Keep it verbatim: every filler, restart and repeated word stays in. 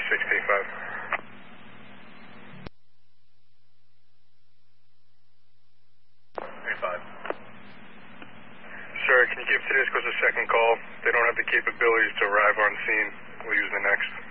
sixteen five. five. Sir, can you give today's course a second call? They don't have the capabilities to arrive on scene. We'll use the next.